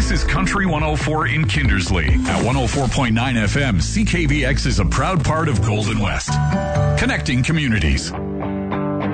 This is Country 104 in Kindersley. At 104.9 FM, CKVX is a proud part of Golden West. Connecting communities.